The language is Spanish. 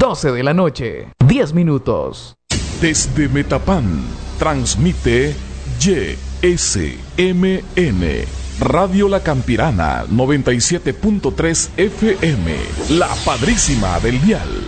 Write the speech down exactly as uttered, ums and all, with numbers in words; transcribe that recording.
doce de la noche, diez minutos. Desde Metapán, transmite Y S M N, Radio La Campirana, noventa y siete punto tres F M, la padrísima del dial.